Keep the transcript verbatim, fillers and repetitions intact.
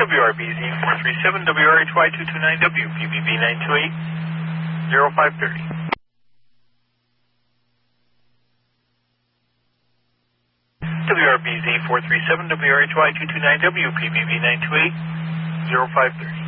W R B Z four three seven, W R H Y two two nine W, P B B nine two eight, zero five three zero. W R B Z four three seven, W R H Y two two nine W, P B B nine two eight, zero five three zero.